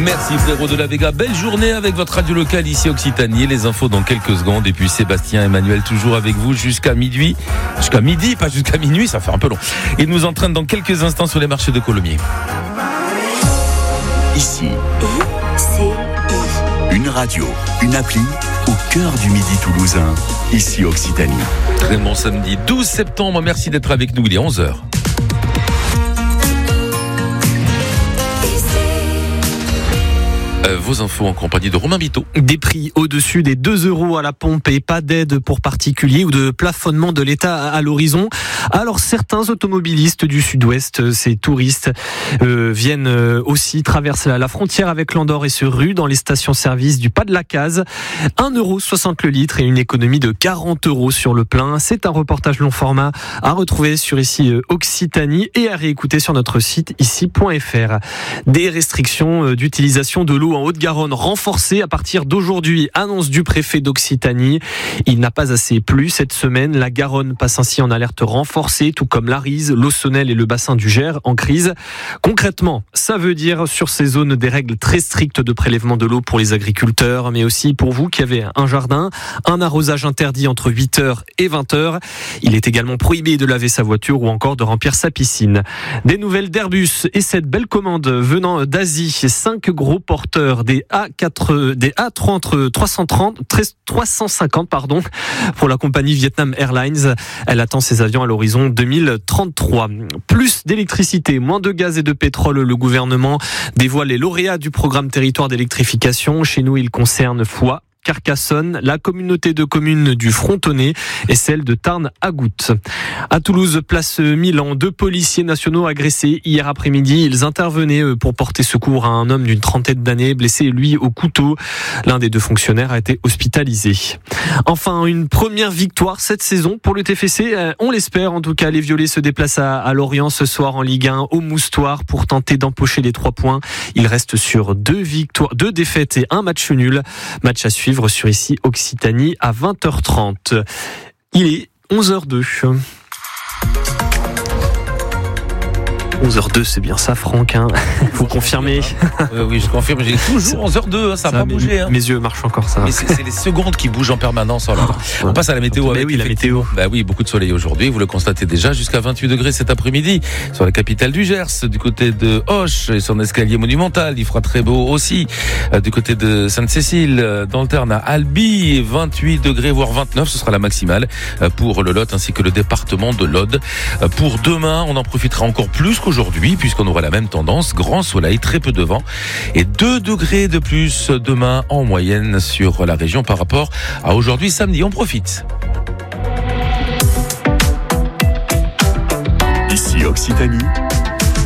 Merci frérot de la Vega. Belle journée avec votre radio locale ici Occitanie. Les infos dans quelques secondes. Et puis Sébastien Emmanuel toujours avec vous jusqu'à midi, pas jusqu'à minuit, ça fait un peu long. Il nous entraîne dans quelques instants sur les marchés de Colomiers. Ici, une radio, une appli au cœur du Midi toulousain. Ici Occitanie. Très bon samedi 12 septembre. Merci d'être avec nous. Il est 11h. Vos infos en compagnie de Romain Biteau. Des prix au-dessus des 2 € à la pompe et pas d'aide pour particuliers ou de plafonnement de l'État à l'horizon. Alors certains automobilistes du sud-ouest, ces touristes, viennent aussi traverser la frontière avec l'Andorre et se ruent dans les stations-service du Pas de la Case. 1,60 € le litre et une économie de 40 € sur le plein. C'est un reportage long format à retrouver sur ici Occitanie et à réécouter sur notre site ici.fr. Des restrictions d'utilisation de l'eau en Haute-Garonne renforcées à partir d'aujourd'hui, annonce du préfet d'Occitanie. Il n'a pas assez plu cette semaine. La Garonne passe ainsi en alerte renforcée, tout comme l'Arise, l'Aussonnel et le bassin du Gers en crise. Concrètement, ça veut dire sur ces zones des règles très strictes de prélèvement de l'eau pour les agriculteurs, mais aussi pour vous qui avez un jardin, un arrosage interdit entre 8h et 20h. Il est également prohibé de laver sa voiture ou encore de remplir sa piscine. Des nouvelles d'Airbus et cette belle commande venant d'Asie. 5 gros porteurs des A350 pour la compagnie Vietnam Airlines. Elle attend ses avions à l'horizon 2033. Plus d'électricité, moins de gaz et de pétrole. Le gouvernement dévoile les lauréats du programme territoire d'électrification. Chez nous, il concerne Foix, Carcassonne, la communauté de communes du Frontonnet et celle de Tarn-à-Goutte. À Toulouse, place Milan, 2 policiers nationaux agressés hier après-midi. Ils intervenaient pour porter secours à un homme d'une trentaine d'années, blessé lui au couteau. L'un des 2 fonctionnaires a été hospitalisé. Enfin, une première victoire cette saison pour le TFC. On l'espère en tout cas. Les Violets se déplacent à Lorient ce soir en Ligue 1 au Moustoir pour tenter d'empocher les 3 points. Il reste sur 2 défaites et 1 match nul. Match à suivre sur ici Occitanie à 20h30. Il est 11h02. 11h02, c'est bien ça, Franck, hein. Vous confirmez? Oui, je confirme. J'ai toujours 11h02, ça n'a pas bougé. Mes yeux marchent encore, ça. Mais c'est les secondes qui bougent en permanence. On passe à la météo. Oui, la météo. Oui, beaucoup de soleil aujourd'hui. Vous le constatez déjà, jusqu'à 28 degrés cet après-midi sur la capitale du Gers, du côté de Auch et son escalier monumental. Il fera très beau aussi du côté de Sainte-Cécile, dans le Tarn à Albi, 28 degrés voire 29. Ce sera la maximale pour le Lot ainsi que le département de l'Aude. Pour demain, on en profitera encore plus qu'aujourd'hui, puisqu'on aura la même tendance, grand soleil, très peu de vent et 2 degrés de plus demain en moyenne sur la région par rapport à aujourd'hui samedi. On profite. Ici Occitanie,